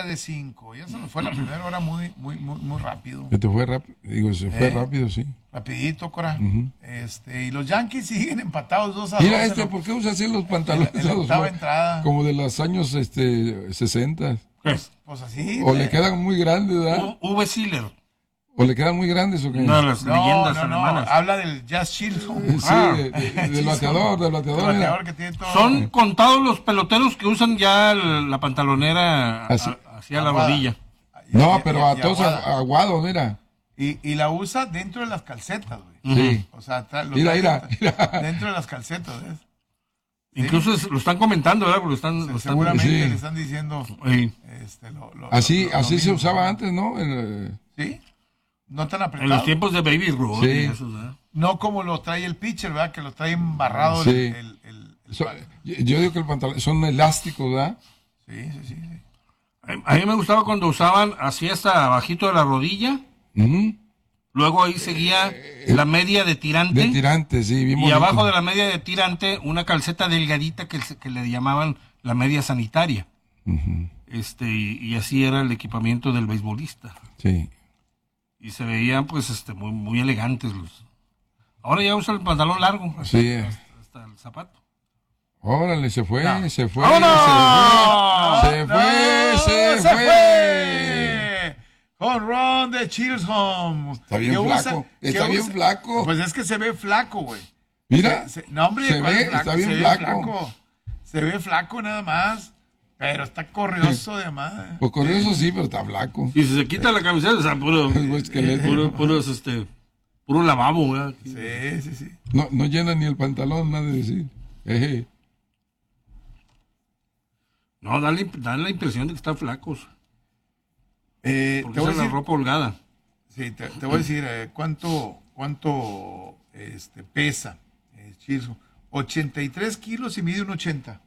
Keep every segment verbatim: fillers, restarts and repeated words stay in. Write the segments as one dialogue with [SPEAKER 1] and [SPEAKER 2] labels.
[SPEAKER 1] media de cinco. Ya se nos fue la primera hora muy, muy, muy, muy rápido.
[SPEAKER 2] Se te fue rápido, digo, se fue
[SPEAKER 1] Eh,
[SPEAKER 2] rápido, sí.
[SPEAKER 1] Rapidito, Cora.
[SPEAKER 2] Uh-huh.
[SPEAKER 1] Este, y los Yankees siguen empatados dos a dos.
[SPEAKER 2] Mira este, ¿por qué usa así los pantalones?
[SPEAKER 1] En la, en la octava entrada.
[SPEAKER 2] Como de los años este, sesenta.
[SPEAKER 1] Pues, pues así.
[SPEAKER 2] O le quedan muy grandes, ¿verdad?
[SPEAKER 3] Uwe Seeler.
[SPEAKER 2] ¿O le quedan muy grandes o qué?
[SPEAKER 3] No, las
[SPEAKER 1] no,
[SPEAKER 3] leyendas
[SPEAKER 1] no, no,
[SPEAKER 3] alemanas.
[SPEAKER 1] habla del Jazz Chisholm.
[SPEAKER 2] Sí,
[SPEAKER 1] Ah,
[SPEAKER 2] de, de, del bateador, del bateador.
[SPEAKER 1] El bateador que tiene todo.
[SPEAKER 3] Son contados los peloteros que usan ya la pantalonera
[SPEAKER 2] Así.
[SPEAKER 3] a- hacia la rodilla.
[SPEAKER 1] Y-
[SPEAKER 2] No,
[SPEAKER 1] y-
[SPEAKER 2] pero
[SPEAKER 1] y-
[SPEAKER 2] a
[SPEAKER 1] y
[SPEAKER 2] todos
[SPEAKER 1] aguada.
[SPEAKER 2] aguados, mira.
[SPEAKER 1] Y, y la usa dentro de las calcetas, güey.
[SPEAKER 2] Sí.
[SPEAKER 1] O sea, tra- lo
[SPEAKER 2] Mira,
[SPEAKER 1] trae
[SPEAKER 2] mira,
[SPEAKER 1] dentro,
[SPEAKER 2] mira.
[SPEAKER 1] dentro de las calcetas, ¿ves?
[SPEAKER 3] Incluso es- lo están comentando, ¿verdad? Porque lo están, lo están-
[SPEAKER 1] Seguramente
[SPEAKER 2] Sí.
[SPEAKER 1] le están diciendo.
[SPEAKER 3] Sí.
[SPEAKER 1] Este, lo, lo,
[SPEAKER 2] Así,
[SPEAKER 1] lo- lo
[SPEAKER 2] así se
[SPEAKER 1] mismo.
[SPEAKER 2] usaba antes, ¿no? El,
[SPEAKER 1] ¿Sí? No tan
[SPEAKER 3] En
[SPEAKER 1] apretado.
[SPEAKER 3] los tiempos de Baby Ruth
[SPEAKER 2] Sí.
[SPEAKER 3] y eso, ¿verdad?
[SPEAKER 1] No como lo trae el pitcher, ¿verdad? Que lo trae embarrado
[SPEAKER 2] Sí.
[SPEAKER 1] el, el, el- el
[SPEAKER 2] so-
[SPEAKER 1] palo.
[SPEAKER 2] yo yo digo que el pantalón son elásticos, ¿verdad?
[SPEAKER 1] Sí, sí, sí. sí.
[SPEAKER 3] A mí me gustaba cuando usaban así hasta abajito de la rodilla,
[SPEAKER 2] Ujú.
[SPEAKER 3] luego ahí seguía la media de tirante,
[SPEAKER 2] De tirantes, sí, bien
[SPEAKER 3] y
[SPEAKER 2] bonito.
[SPEAKER 3] abajo de la media de tirante una calceta delgadita que, se- que le llamaban la media sanitaria.
[SPEAKER 2] Ujú.
[SPEAKER 3] Este, y, y así era el equipamiento del beisbolista.
[SPEAKER 2] Sí.
[SPEAKER 3] Y se veían pues este muy muy elegantes los. Ahora ya usa el pantalón largo hasta,
[SPEAKER 2] Sí.
[SPEAKER 3] hasta- hasta el zapato.
[SPEAKER 2] Órale, se fue,
[SPEAKER 1] No.
[SPEAKER 2] se fue,
[SPEAKER 3] ¡Vámonos!
[SPEAKER 2] se fue, se fue,
[SPEAKER 1] ¡No!
[SPEAKER 2] se,
[SPEAKER 1] ¡Se
[SPEAKER 2] fue.
[SPEAKER 1] fue! Home run de Chisholm.
[SPEAKER 2] Está bien
[SPEAKER 1] Que usa-
[SPEAKER 2] flaco,
[SPEAKER 1] que
[SPEAKER 2] está bien
[SPEAKER 1] usa-
[SPEAKER 2] flaco.
[SPEAKER 1] Pues es que se ve flaco, güey.
[SPEAKER 2] Mira,
[SPEAKER 1] Se- se- no, hombre,
[SPEAKER 2] se
[SPEAKER 1] ¿cuál
[SPEAKER 2] ve,
[SPEAKER 1] es flaco?
[SPEAKER 2] está bien
[SPEAKER 1] se ve
[SPEAKER 2] flaco.
[SPEAKER 1] Se ve flaco nada más. Pero está corrioso de madre.
[SPEAKER 2] Pues con eso sí, pero está flaco.
[SPEAKER 3] Y si se quita la camiseta, o sea, puro,
[SPEAKER 2] Es buen esqueleto.
[SPEAKER 3] puro, puros, este, puro lavabo, ¿verdad?
[SPEAKER 1] Sí, sí, sí.
[SPEAKER 2] No, no llena ni el pantalón, nada de decir. Eje.
[SPEAKER 3] No, da la, imp- da la impresión de que están flacos.
[SPEAKER 1] Eh,
[SPEAKER 3] Porque
[SPEAKER 1] te voy a
[SPEAKER 3] usan la
[SPEAKER 1] decir,
[SPEAKER 3] ropa holgada.
[SPEAKER 1] sí, te, te voy a decir eh, cuánto, cuánto este, pesa eh, Chisholm. ochenta y tres kilos y mide un ochenta.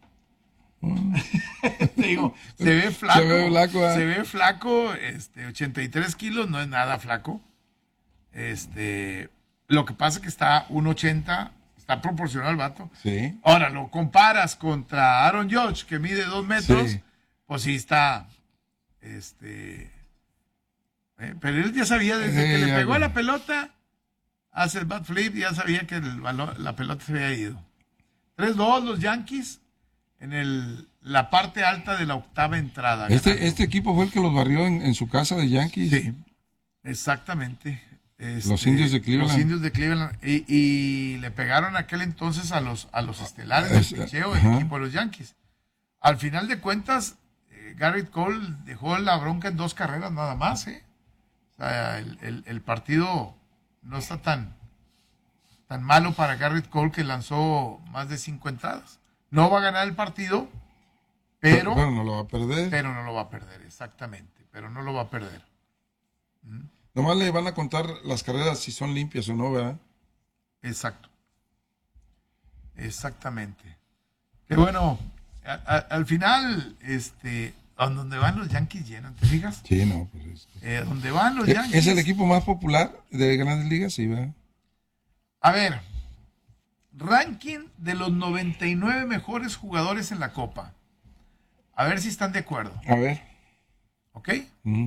[SPEAKER 1] Te digo, se ve flaco.
[SPEAKER 2] Se ve flaco, ¿eh?
[SPEAKER 1] Se ve flaco, este, ochenta y tres kilos, no es nada flaco. Este, lo que pasa es que está un ochenta, está proporcional al vato.
[SPEAKER 2] Sí.
[SPEAKER 1] Ahora, lo comparas contra Aaron Judge, que mide dos metros,
[SPEAKER 2] Sí.
[SPEAKER 1] pues sí está, este, eh, pero él ya sabía desde
[SPEAKER 2] Sí,
[SPEAKER 1] que le
[SPEAKER 2] ya,
[SPEAKER 1] pegó a
[SPEAKER 2] ya.
[SPEAKER 1] la pelota, hace el bat flip, ya sabía que el balón- la pelota se había ido. tres dos los Yankees en el, la parte alta de la octava entrada.
[SPEAKER 2] Este,
[SPEAKER 1] ganando.
[SPEAKER 2] este equipo fue el que los barrió en, en su casa de Yankees.
[SPEAKER 1] Sí, exactamente. Este,
[SPEAKER 2] Los indios de Cleveland.
[SPEAKER 1] Los indios de Cleveland. Y, y le pegaron aquel entonces a los, a los estelares
[SPEAKER 2] Es-
[SPEAKER 1] del picheo, el
[SPEAKER 2] ajá.
[SPEAKER 1] equipo de los Yankees. Al final de cuentas, eh, Garrett Cole dejó la bronca en dos carreras nada más. ¿eh? O sea, el, el- el partido no está tan, tan malo para Garrett Cole, que lanzó más de cinco entradas. No va a ganar el partido, pero,
[SPEAKER 2] Bueno, no lo va a perder.
[SPEAKER 1] pero no lo va a perder, exactamente. Pero no lo va a perder.
[SPEAKER 2] Nomás le van a contar las carreras si son limpias o no, ¿verdad?
[SPEAKER 1] Exacto. Exactamente. Que bueno, a- a- al final, este, a donde van los Yankees llenan, ¿te fijas?
[SPEAKER 2] Sí, no, pues es.
[SPEAKER 1] Eh, donde van los
[SPEAKER 2] ¿Es
[SPEAKER 1] Yankees.
[SPEAKER 2] es el equipo más popular de Grandes Ligas? Sí, ¿verdad?
[SPEAKER 1] A ver, ranking de los noventa y nueve mejores jugadores en la Copa. A ver si están de acuerdo,
[SPEAKER 2] A ver.
[SPEAKER 1] ¿ok?
[SPEAKER 2] Mm.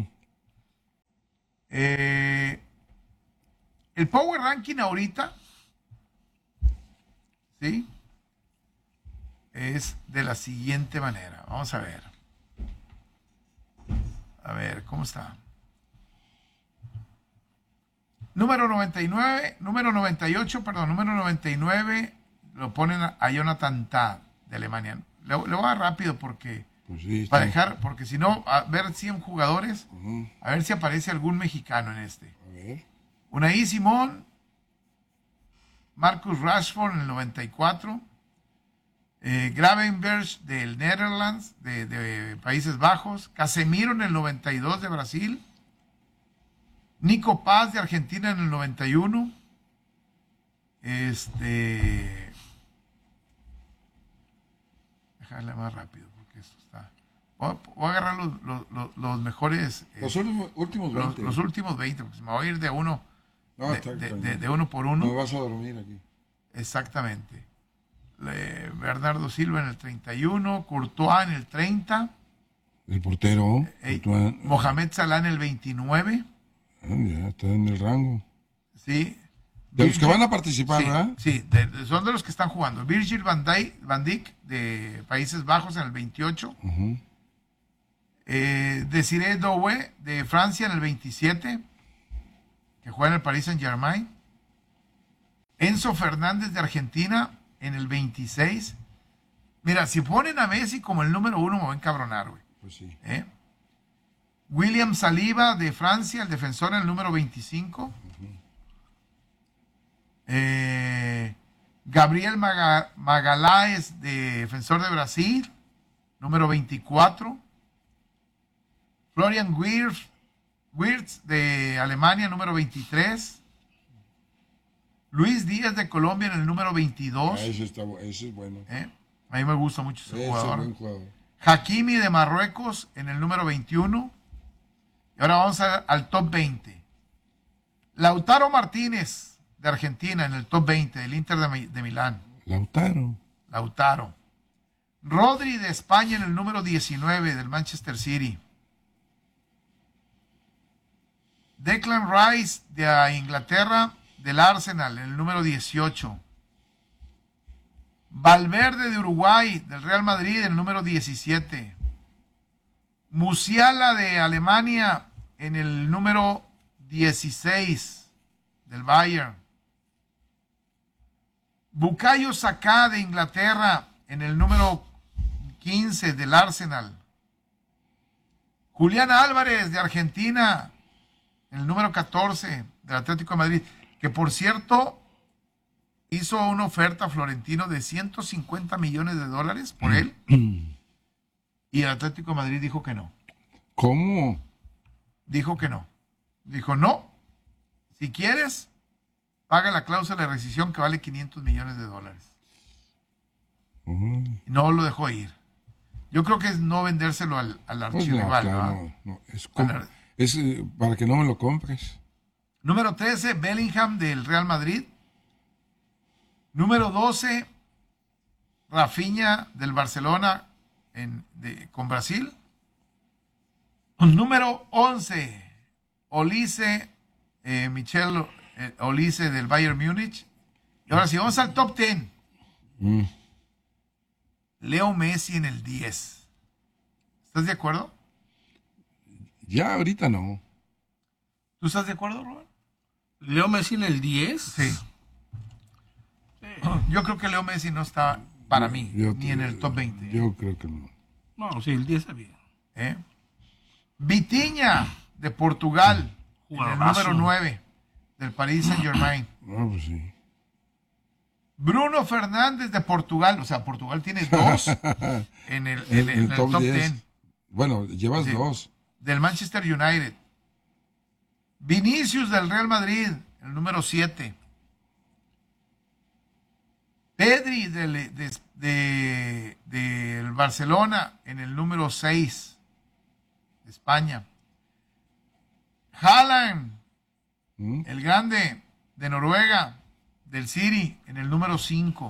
[SPEAKER 1] Eh, el Power Ranking ahorita, ¿sí? Es de la siguiente manera. Vamos a ver. A ver, ¿cómo está? Número noventa y nueve, número noventa y ocho, perdón, número noventa y nueve lo ponen a, a Jonathan Tah de Alemania. Le, le voy a dar rápido porque
[SPEAKER 2] Pues sí,
[SPEAKER 1] para
[SPEAKER 2] está-
[SPEAKER 1] dejar, porque si no, a ver cien jugadores,
[SPEAKER 2] Ujú.
[SPEAKER 1] a ver si aparece algún mexicano en este.
[SPEAKER 2] A ver.
[SPEAKER 1] Unai Simón, Marcus Rashford en el noventa y cuatro, eh, Gravenberch del Netherlands, de, de Países Bajos, Casemiro en el noventa y dos de Brasil, Nico Paz de Argentina en el noventa y uno, este, déjale más rápido porque esto está, voy a, voy a agarrar los, los- los- los mejores, eh,
[SPEAKER 2] Los últimos, últimos
[SPEAKER 1] los,
[SPEAKER 2] veinte.
[SPEAKER 1] los últimos veinte, porque se me va a ir de uno,
[SPEAKER 2] No,
[SPEAKER 1] de,
[SPEAKER 2] está
[SPEAKER 1] de-
[SPEAKER 2] bien.
[SPEAKER 1] de- de uno por uno.
[SPEAKER 2] No vas a dormir aquí.
[SPEAKER 1] Exactamente. Le- Bernardo Silva en el treinta y uno, Courtois en el treinta,
[SPEAKER 2] El portero.
[SPEAKER 1] Eh,
[SPEAKER 2] Courtois.
[SPEAKER 1] Mohamed Salah en el veintinueve.
[SPEAKER 2] Ah, ya está en el rango.
[SPEAKER 1] Sí.
[SPEAKER 2] De los que
[SPEAKER 1] Virgil-
[SPEAKER 2] van a participar,
[SPEAKER 1] sí,
[SPEAKER 2] ¿verdad?
[SPEAKER 1] Sí, de- de- son de los que están jugando. Virgil van Dijk, van Dijk de Países Bajos en el veintiocho.
[SPEAKER 2] Ujú.
[SPEAKER 1] Eh, Desiree Doué de Francia en el veintisiete, que juega en el Paris Saint Germain. Enzo Fernández de Argentina en el veintiséis. Mira, si ponen a Messi como el número uno, me voy a encabronar, güey.
[SPEAKER 2] Pues sí.
[SPEAKER 1] ¿Eh? William Saliba de Francia, el defensor en el número veinticinco. Eh, Gabriel Maga- Magaláes, de defensor de Brasil, número veinticuatro. Florian Wirtz, Wirtz de Alemania, número veintitrés. Luis Díaz de Colombia en el número veintidós.
[SPEAKER 2] Ah, ese, está, bu- ese es bueno.
[SPEAKER 1] ¿Eh? A mí me gusta mucho ese
[SPEAKER 2] Ese es
[SPEAKER 1] jugador.
[SPEAKER 2] buen jugador.
[SPEAKER 1] Hakimi de Marruecos en el número veintiuno. Y ahora vamos a- al top veinte. Lautaro Martínez de Argentina en el top veinte del Inter de, Mi- de Milán.
[SPEAKER 2] Lautaro.
[SPEAKER 1] Lautaro. Rodri de España en el número diecinueve del Manchester City. Declan Rice de Inglaterra del Arsenal en el número dieciocho. Valverde de Uruguay del Real Madrid en el número diecisiete. Musiala de Alemania en el número dieciséis del Bayern. Bukayo Saka de Inglaterra en el número quince del Arsenal. Julián Álvarez de Argentina en el número catorce del Atlético de Madrid, que por cierto hizo una oferta a Florentino de ciento cincuenta millones de dólares por él, y el Atlético de Madrid dijo que no.
[SPEAKER 2] ¿Cómo?
[SPEAKER 1] Dijo que no. Dijo, no, si quieres, paga la cláusula de rescisión que vale quinientos millones de dólares.
[SPEAKER 2] Ujú.
[SPEAKER 1] Y no lo dejó ir. Yo creo que es no vendérselo al, al
[SPEAKER 2] Pues no,
[SPEAKER 1] archirrival.
[SPEAKER 2] claro,
[SPEAKER 1] ¿verdad?
[SPEAKER 2] no, no. Es, com-
[SPEAKER 1] Al-
[SPEAKER 2] es eh, para que no me lo compres.
[SPEAKER 1] Número trece, Bellingham del Real Madrid. Número doce, Rafinha del Barcelona en, de- con Brasil. Número once, Olise, eh, Michel eh, Olise del Bayern Múnich. Y ahora si vamos al top diez,
[SPEAKER 2] Mm.
[SPEAKER 1] Leo Messi en el diez. ¿Estás de acuerdo?
[SPEAKER 2] Ya ahorita no.
[SPEAKER 1] ¿Tú estás de acuerdo, Robert?
[SPEAKER 3] Leo Messi en el diez.
[SPEAKER 1] Sí. Yo creo que Leo Messi no está para mí,
[SPEAKER 2] Yo-
[SPEAKER 1] ni en el top veinte.
[SPEAKER 2] Yo creo que no.
[SPEAKER 3] No, sí, el diez está bien.
[SPEAKER 1] ¿Eh? Vitinha de Portugal, en el
[SPEAKER 3] Jugadorazo.
[SPEAKER 1] número nueve del Paris Saint Germain.
[SPEAKER 2] No, pues sí.
[SPEAKER 1] Bruno Fernández de Portugal, o sea, Portugal tiene dos en el, en el- en el top diez
[SPEAKER 2] Bueno, llevas
[SPEAKER 1] Sí.
[SPEAKER 2] dos.
[SPEAKER 1] del Manchester United. Vinicius del Real Madrid, el número siete. Pedri del, de, de- del Barcelona en el número seis de España. Haaland,
[SPEAKER 2] ¿Mm?
[SPEAKER 1] el grande de Noruega, del City, en el número cinco.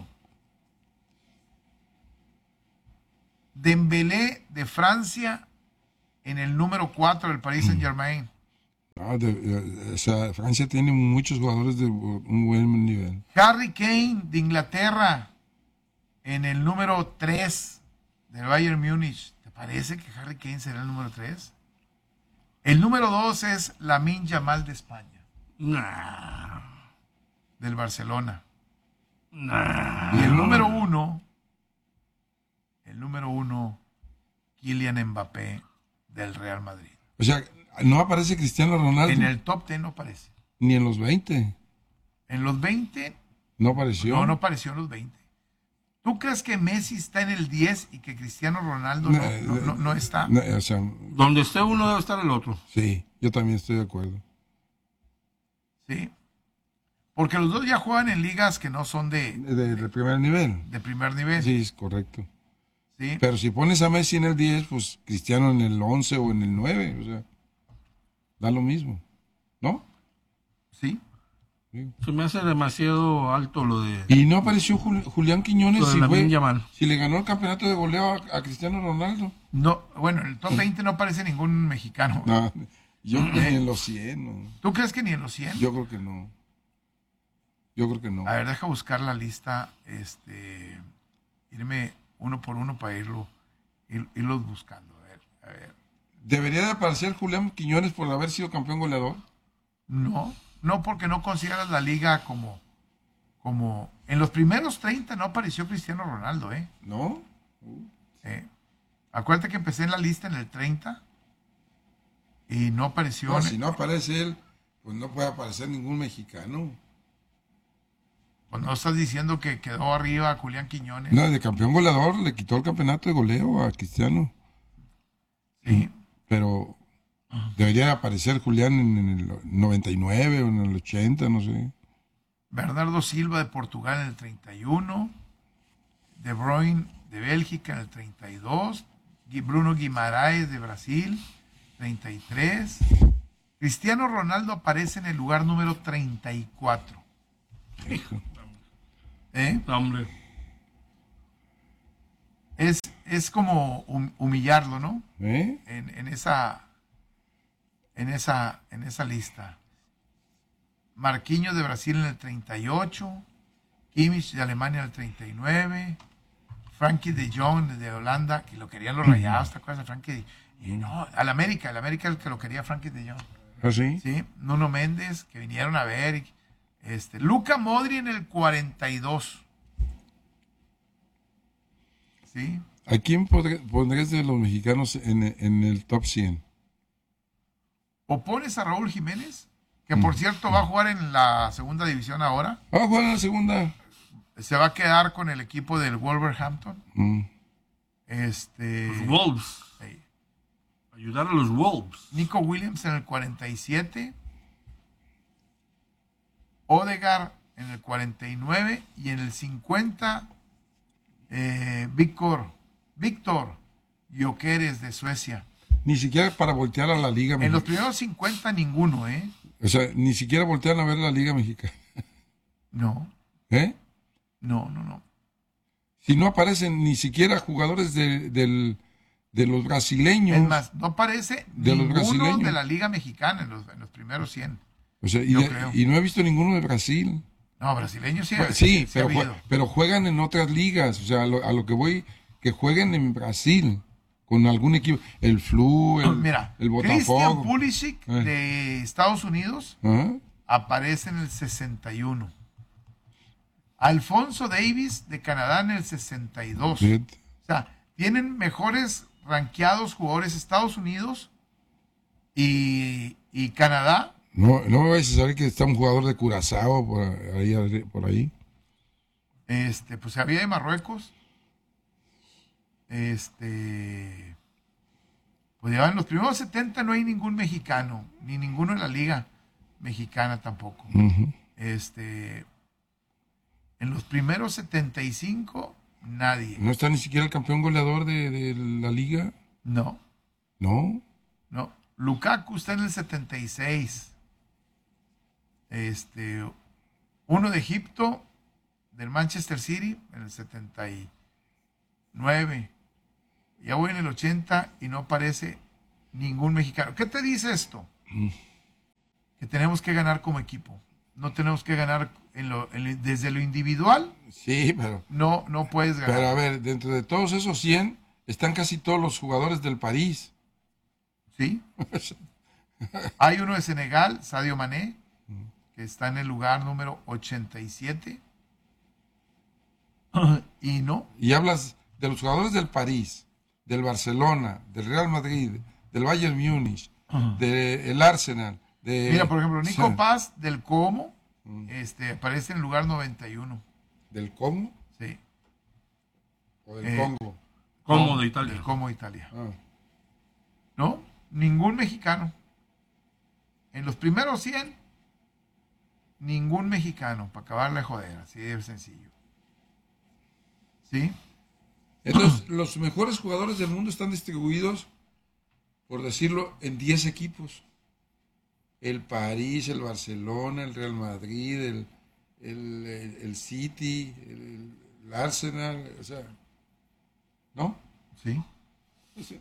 [SPEAKER 1] Dembélé de Francia en el número cuatro del Paris Saint Germain.
[SPEAKER 2] Ah, de- de- o sea, Francia tiene muchos jugadores de un buen nivel.
[SPEAKER 1] Harry Kane de Inglaterra en el número tres del Bayern Múnich. ¿Te parece que Harry Kane será el número tres? El número dos es Lamine Yamal de España,
[SPEAKER 3] Nah,
[SPEAKER 1] del Barcelona.
[SPEAKER 3] nah.
[SPEAKER 1] Y el número uno, el número uno, Kylian Mbappé del Real Madrid.
[SPEAKER 2] O sea, no aparece Cristiano Ronaldo
[SPEAKER 1] En el top diez no aparece.
[SPEAKER 2] ni en los veinte.
[SPEAKER 1] En los veinte,
[SPEAKER 2] No apareció.
[SPEAKER 1] no, no apareció en los veinte. ¿Tú crees que Messi está en el diez y que Cristiano Ronaldo no, no- no- no está?
[SPEAKER 2] No, o sea,
[SPEAKER 3] Donde esté uno debe estar el otro.
[SPEAKER 2] sí, yo también estoy de acuerdo.
[SPEAKER 1] Sí. Porque los dos ya juegan en ligas que no son de,
[SPEAKER 2] De, de primer nivel.
[SPEAKER 1] de primer nivel.
[SPEAKER 2] Sí, es correcto.
[SPEAKER 1] ¿Sí?
[SPEAKER 2] Pero si pones a Messi en el diez, pues Cristiano en el once o en el nueve, o sea, da lo mismo, ¿no?
[SPEAKER 1] Sí.
[SPEAKER 2] Sí.
[SPEAKER 3] Se me hace demasiado alto lo de,
[SPEAKER 2] Y no apareció Jul- Julián Quiñones
[SPEAKER 3] lo de
[SPEAKER 2] si,
[SPEAKER 3] Lamine
[SPEAKER 2] fue-
[SPEAKER 3] Yamal.
[SPEAKER 2] si le ganó el campeonato de goleo a, a Cristiano Ronaldo.
[SPEAKER 1] No, bueno, en el top veinte no aparece ningún mexicano.
[SPEAKER 2] No, yo creo que ni en los cien, no.
[SPEAKER 1] ¿Tú crees que ni en los cien?
[SPEAKER 2] Yo creo que no. Yo creo que no.
[SPEAKER 1] A ver, deja buscar la lista, este, irme uno por uno para irlo, ir- irlos buscando. A ver, a ver.
[SPEAKER 2] ¿Debería de aparecer Julián Quiñones por haber sido campeón goleador?
[SPEAKER 1] No, no porque no consideras la liga como, como, en los primeros treinta no apareció Cristiano Ronaldo, ¿eh?
[SPEAKER 2] ¿No?
[SPEAKER 1] Eh, Acuérdate que empecé en la lista en el treinta y no apareció.
[SPEAKER 2] No,
[SPEAKER 1] en-
[SPEAKER 2] si no aparece él, pues no puede aparecer ningún mexicano.
[SPEAKER 1] Pues no estás diciendo que quedó arriba Julián Quiñones.
[SPEAKER 2] No, de campeón goleador le quitó el campeonato de goleo a Cristiano.
[SPEAKER 1] Sí.
[SPEAKER 2] Pero debería aparecer Julián en, en el noventa y nueve o en el ochenta, no sé.
[SPEAKER 1] Bernardo Silva de Portugal en el treinta y uno. De Bruyne de Bélgica en el treinta y dos. Gui- Bruno Guimaraes de Brasil, treinta y tres. Cristiano Ronaldo aparece en el lugar número treinta y cuatro. ¿Eh?
[SPEAKER 3] Hombre,
[SPEAKER 1] Es, es como hum- humillarlo, ¿no?
[SPEAKER 2] ¿Eh?
[SPEAKER 1] En, en esa en esa en esa lista. Marquinhos de Brasil en el treinta y ocho, Kimmich de Alemania en el treinta y nueve, Frankie de Jong de Holanda, que lo querían los Rayados, ¿te acuerdas de Frankie? Y no, al América, el América el que lo quería Frankie de Jong.
[SPEAKER 2] ¿Ah, sí?
[SPEAKER 1] Sí, Nuno Méndez, que vinieron a ver. y- Este, Luka Modri en el cuarenta y dos. ¿Sí?
[SPEAKER 2] ¿A quién podré- pondrías de los mexicanos en, en el top cien?
[SPEAKER 1] O pones a Raúl Jiménez, que por cierto va a jugar en la segunda división ahora.
[SPEAKER 2] Ah, jugar en la segunda.
[SPEAKER 1] Se va a quedar con el equipo del Wolverhampton.
[SPEAKER 2] Mm.
[SPEAKER 1] Este,
[SPEAKER 3] los Wolves.
[SPEAKER 1] sí.
[SPEAKER 3] Ayudar a los Wolves.
[SPEAKER 1] Nico Williams en el cuarenta y siete. Odegaard en el cuarenta y nueve. Y en el cincuenta, eh, Víctor, Víctor Gyökeres de Suecia.
[SPEAKER 2] Ni siquiera para voltear a la Liga
[SPEAKER 1] En los
[SPEAKER 2] Mexicana.
[SPEAKER 1] primeros cincuenta, ninguno, ¿eh?
[SPEAKER 2] O sea, ni siquiera voltean a ver la Liga Mexicana.
[SPEAKER 1] No,
[SPEAKER 2] ¿Eh?
[SPEAKER 1] no, no, no.
[SPEAKER 2] Si no aparecen ni siquiera jugadores de, del- de los brasileños.
[SPEAKER 1] Es más, no aparece
[SPEAKER 2] De los
[SPEAKER 1] ninguno
[SPEAKER 2] brasileños.
[SPEAKER 1] de la Liga Mexicana en los, en los primeros cien.
[SPEAKER 2] O sea, y,
[SPEAKER 1] Yo
[SPEAKER 2] de-
[SPEAKER 1] creo.
[SPEAKER 2] y no he visto ninguno de Brasil.
[SPEAKER 1] No, brasileños sí.
[SPEAKER 2] Pues, sí,
[SPEAKER 1] ha
[SPEAKER 2] pero, jue-
[SPEAKER 1] habido.
[SPEAKER 2] pero juegan en otras ligas. O sea, a lo, a lo que voy, que jueguen en Brasil con algún equipo. El Flu, el,
[SPEAKER 1] Mira,
[SPEAKER 2] el
[SPEAKER 1] Christian
[SPEAKER 2] Botafogo.
[SPEAKER 1] Pulisic
[SPEAKER 2] Eh.
[SPEAKER 1] de Estados Unidos
[SPEAKER 2] ¿Ah?
[SPEAKER 1] aparece en el sesenta y uno. Alfonso Davis de Canadá en el sesenta y dos.
[SPEAKER 2] Fíjate.
[SPEAKER 1] O sea, tienen mejores rankeados jugadores Estados Unidos y, y Canadá.
[SPEAKER 2] No, no me vais a saber que está un jugador de Curazao por ahí. Por ahí.
[SPEAKER 1] Este, pues había de Marruecos. Este, pues ya en los primeros setenta no hay ningún mexicano, ni ninguno en la liga mexicana tampoco.
[SPEAKER 2] Ujú.
[SPEAKER 1] Este, en los primeros setenta y cinco, nadie.
[SPEAKER 2] No está ni siquiera el campeón goleador de, de la liga.
[SPEAKER 1] No,
[SPEAKER 2] No.
[SPEAKER 1] no. Lukaku está en el setenta y seis. Este, uno de Egipto, del Manchester City, en el setenta y nueve. Ya voy en el ochenta y no aparece ningún mexicano. ¿Qué te dice esto? Que tenemos que ganar como equipo. No tenemos que ganar en lo- en lo- desde lo individual.
[SPEAKER 2] Sí, pero.
[SPEAKER 1] No, no puedes ganar.
[SPEAKER 2] Pero a ver, dentro de todos esos cien están casi todos los jugadores del París.
[SPEAKER 1] ¿Sí? Hay uno de Senegal, Sadio Mané, que está en el lugar número ochenta y siete. Y no,
[SPEAKER 2] Y hablas de los jugadores del París, del Barcelona, del Real Madrid, del Bayern Múnich, del Arsenal. De,
[SPEAKER 1] mira, por ejemplo, Nico
[SPEAKER 2] sí.
[SPEAKER 1] Paz del Como, este, aparece en el lugar noventa y uno.
[SPEAKER 2] ¿Del Como
[SPEAKER 1] Sí,
[SPEAKER 2] o del
[SPEAKER 1] Eh,
[SPEAKER 2] Congo?
[SPEAKER 3] Como de Italia.
[SPEAKER 1] del Como Italia.
[SPEAKER 2] Ah.
[SPEAKER 1] ¿No? Ningún mexicano. En los primeros cien, ningún mexicano, para acabarle de joder, así de sencillo. ¿Sí?
[SPEAKER 2] Entonces, los mejores jugadores del mundo están distribuidos, por decirlo, en diez equipos. el París, el Barcelona, el Real Madrid, el, el, el, el City, el, el Arsenal, o sea, ¿no?
[SPEAKER 1] Sí.
[SPEAKER 2] Sí.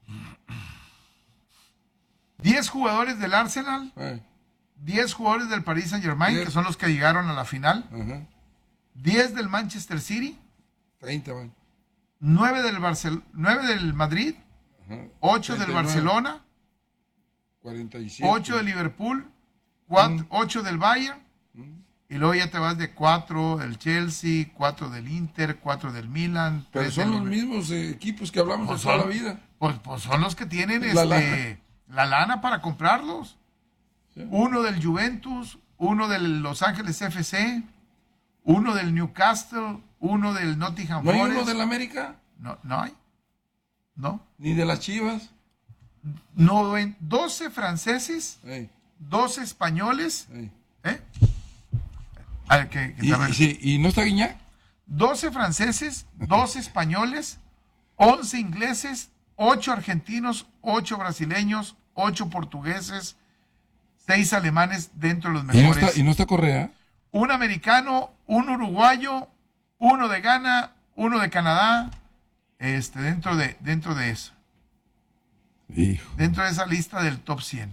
[SPEAKER 1] diez jugadores del Arsenal,
[SPEAKER 2] Eh,
[SPEAKER 1] diez jugadores del Paris Saint Germain,
[SPEAKER 2] Diez.
[SPEAKER 1] que son los que llegaron a la final,
[SPEAKER 2] ajá,
[SPEAKER 1] diez del Manchester City,
[SPEAKER 2] treinta van.
[SPEAKER 1] nueve del, Barcel nueve del Madrid,
[SPEAKER 2] Ajá,
[SPEAKER 1] ocho del
[SPEAKER 2] treinta y nueve,
[SPEAKER 1] Barcelona,
[SPEAKER 2] cuarenta y siete.
[SPEAKER 1] ocho del Liverpool, cuatro,
[SPEAKER 2] Mm.
[SPEAKER 1] ocho del Bayern,
[SPEAKER 2] Mm.
[SPEAKER 1] y luego ya te vas de cuatro del Chelsea, cuatro del Inter, cuatro del Milan.
[SPEAKER 2] Pero
[SPEAKER 1] tres
[SPEAKER 2] son
[SPEAKER 1] del
[SPEAKER 2] los mismos eh, equipos que hablamos
[SPEAKER 1] Pues
[SPEAKER 2] de toda
[SPEAKER 1] son-
[SPEAKER 2] la vida.
[SPEAKER 1] Pues, pues son los que tienen
[SPEAKER 2] La
[SPEAKER 1] este,
[SPEAKER 2] lana.
[SPEAKER 1] la lana para comprarlos.
[SPEAKER 2] Sí.
[SPEAKER 1] Uno del Juventus, uno del Los Ángeles F C, uno del Newcastle, uno del Nottingham
[SPEAKER 2] ¿No hay
[SPEAKER 1] Forest.
[SPEAKER 2] uno del América?
[SPEAKER 1] No, no hay. No.
[SPEAKER 2] ¿Ni de las Chivas?
[SPEAKER 1] No, en doce franceses,
[SPEAKER 2] Ey,
[SPEAKER 1] doce españoles,
[SPEAKER 2] ey.
[SPEAKER 1] ¿eh? A ver, que- que
[SPEAKER 2] ¿Y,
[SPEAKER 1] te- a ver.
[SPEAKER 2] y sí, ¿y no está Guiñac?
[SPEAKER 1] doce franceses, doce españoles, once ingleses, ocho argentinos, ocho brasileños, ocho portugueses, seis alemanes dentro de los
[SPEAKER 2] ¿Y no,
[SPEAKER 1] mejores.
[SPEAKER 2] está, ¿Y no está Correa?
[SPEAKER 1] Un americano, un uruguayo, uno de Ghana, uno de Canadá, este, dentro de, dentro de eso,
[SPEAKER 2] Hijo.
[SPEAKER 1] dentro de esa lista del top cien.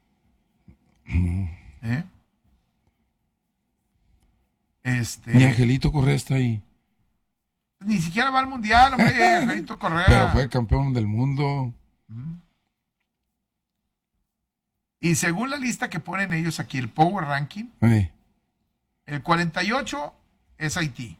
[SPEAKER 1] ¿Eh? Este,
[SPEAKER 2] Ni Angelito Correa está ahí.
[SPEAKER 1] ni siquiera va al mundial, hombre, Angelito Correa.
[SPEAKER 2] Pero fue campeón del mundo.
[SPEAKER 1] Y según la lista que ponen ellos aquí, el Power Ranking,
[SPEAKER 2] Ey.
[SPEAKER 1] el cuarenta y ocho es Haití.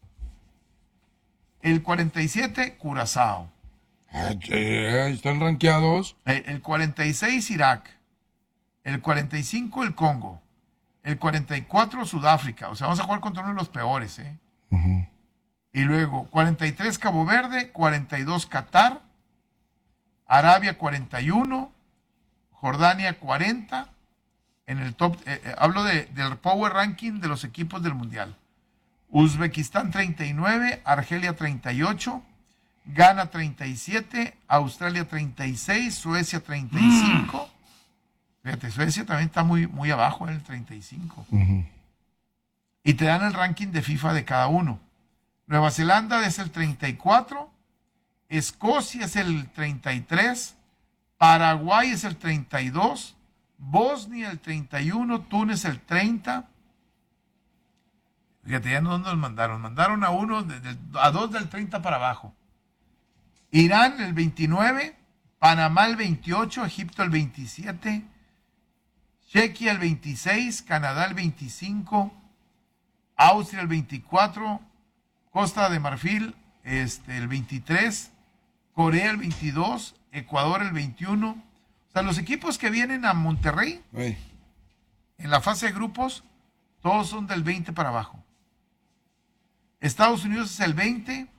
[SPEAKER 1] El cuarenta y siete, Curazao.
[SPEAKER 2] Ay, che, están rankeados.
[SPEAKER 1] El, el cuarenta y seis, Irak. El cuarenta y cinco, el Congo. El cuarenta y cuatro, Sudáfrica. O sea, vamos a jugar contra uno de los peores, ¿eh?
[SPEAKER 2] Ujú.
[SPEAKER 1] Y luego, cuarenta y tres, Cabo Verde. cuarenta y dos, Qatar. Arabia, cuarenta y uno. Jordania, cuarenta. En el top, eh, eh, hablo de, del Power Ranking de los equipos del Mundial. Uzbekistán, treinta y nueve. Argelia, treinta y ocho. Ghana, treinta y siete. Australia, treinta y seis. Suecia, treinta y cinco. Fíjate, Suecia también está muy, muy abajo en el treinta y cinco.
[SPEAKER 2] Ujú.
[SPEAKER 1] Y te dan el ranking de FIFA de cada uno. Nueva Zelanda es el treinta y cuatro. Escocia es el treinta y tres. Paraguay es el treinta y dos. Bosnia el treinta y uno. Túnez el treinta. Fíjate, ya no dónde los mandaron. Mandaron a uno, de- de- a dos del treinta para abajo. Irán el veintinueve. Panamá el veintiocho. Egipto el veintisiete. Chequia el veintiséis. Canadá el veinticinco. Austria el veinticuatro. Costa de Marfil este, el veintitrés. Corea el veintidós. Ecuador el veintiuno. O sea, los equipos que vienen a Monterrey
[SPEAKER 2] Ey.
[SPEAKER 1] en la fase de grupos, todos son del veinte para abajo. Estados Unidos es el veinte.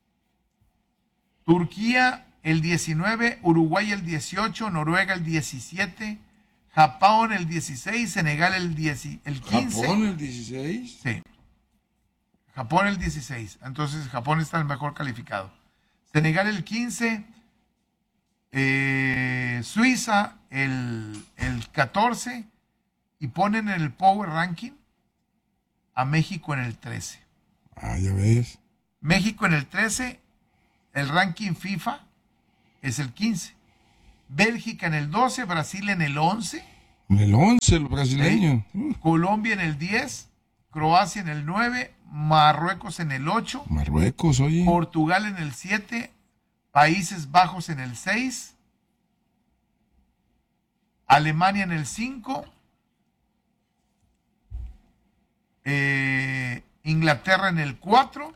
[SPEAKER 1] Turquía el diecinueve. Uruguay el dieciocho. Noruega el diecisiete. Japón el dieciséis. Senegal el, diez, el quince.
[SPEAKER 2] Japón el dieciséis.
[SPEAKER 1] Sí. Japón el dieciséis. Entonces Japón está el mejor calificado. Senegal el quince. Eh, Suiza el, el catorce. Y ponen en el Power Ranking a México en el trece.
[SPEAKER 2] Ah, ya ves.
[SPEAKER 1] México en el trece. El ranking FIFA es el quince. Bélgica en el doce. Brasil en el once.
[SPEAKER 2] En el once, el brasileño. Uh,
[SPEAKER 1] Colombia en el diez. Croacia en el nueve. Marruecos en el ocho.
[SPEAKER 2] Marruecos, oye.
[SPEAKER 1] Portugal en el siete, Países Bajos en el seis, Alemania en el cinco, eh, Inglaterra en el cuatro,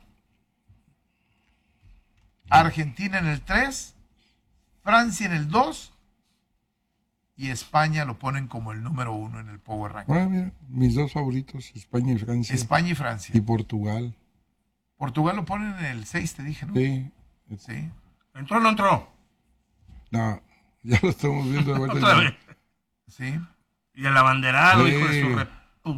[SPEAKER 1] Argentina en el tres, Francia en el dos y España lo ponen como el número uno en el Power Ranking.
[SPEAKER 2] Ah, mira, mis dos favoritos, España y Francia.
[SPEAKER 1] España y Francia.
[SPEAKER 2] Y Portugal.
[SPEAKER 1] Portugal lo ponen en el seis, te dije, ¿no?
[SPEAKER 2] Sí.
[SPEAKER 1] Sí.
[SPEAKER 3] ¿Entró o no entró?
[SPEAKER 2] No, ya lo estamos viendo de vuelta.
[SPEAKER 3] Otra vez.
[SPEAKER 1] Sí.
[SPEAKER 3] Y el abanderado,
[SPEAKER 2] Sí.
[SPEAKER 3] hijo de su re-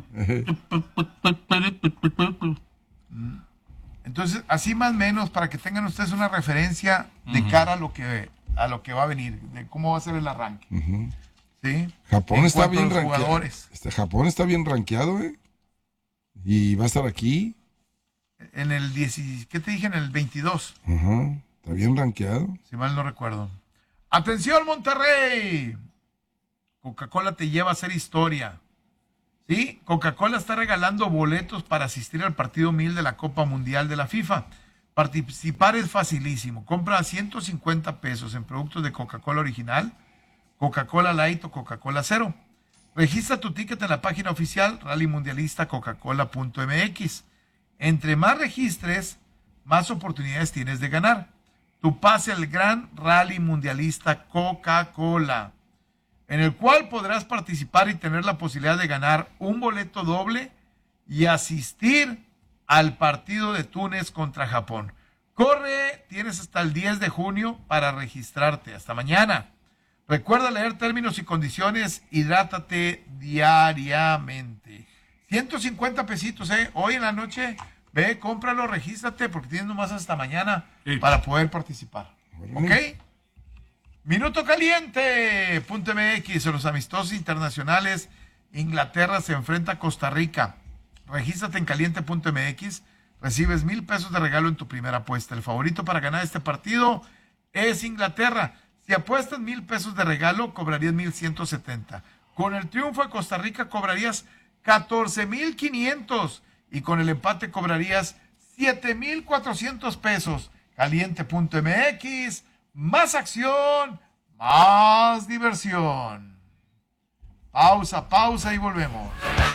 [SPEAKER 1] Entonces, así más o menos, para que tengan ustedes una referencia de cara a lo que a lo que va a venir, de cómo va a ser el arranque.
[SPEAKER 2] Ujú.
[SPEAKER 1] Sí.
[SPEAKER 2] Japón
[SPEAKER 1] En
[SPEAKER 2] está
[SPEAKER 1] cuanto a
[SPEAKER 2] bien
[SPEAKER 1] los
[SPEAKER 2] rankeado.
[SPEAKER 1] jugadores.
[SPEAKER 2] Este, Japón está bien rankeado, ¿eh? Y va a estar aquí.
[SPEAKER 1] En el diez, ¿qué te dije? En el veintidós,
[SPEAKER 2] Ajá. Está bien rankeado.
[SPEAKER 1] si mal no recuerdo. ¡Atención, Monterrey! Coca-Cola te lleva a hacer historia. ¿Sí? Coca-Cola está regalando boletos para asistir al partido mil de la Copa Mundial de la FIFA. Participar es facilísimo. Compra ciento cincuenta pesos en productos de Coca-Cola original, Coca-Cola Light o Coca-Cola Cero. Registra tu ticket en la página oficial rally mundialista coca cola punto m x. Entre más registres, más oportunidades tienes de ganar. Tu pase al Gran Rally Mundialista Coca-Cola, en el cual podrás participar y tener la posibilidad de ganar un boleto doble y asistir al partido de Túnez contra Japón. Corre, tienes hasta el diez de junio para registrarte. Hasta mañana. Recuerda leer términos y condiciones, hidrátate diariamente. ciento cincuenta pesitos, ¿eh? Hoy en la noche, ve, cómpralo, regístrate, porque tienes nomás hasta mañana
[SPEAKER 3] Sí.
[SPEAKER 1] para poder participar.
[SPEAKER 2] Órale.
[SPEAKER 1] ¿Ok? Minuto caliente, punto M X, en los amistosos internacionales, Inglaterra se enfrenta a Costa Rica. Regístrate en caliente punto M X, recibes mil pesos de regalo en tu primera apuesta. El favorito para ganar este partido es Inglaterra. Si apuestas mil pesos de regalo, cobrarías mil ciento setenta. Con el triunfo de Costa Rica cobrarías catorce mil quinientos y con el empate cobrarías siete mil cuatrocientos pesos. caliente punto M X, más acción, más diversión. Pausa, pausa y volvemos.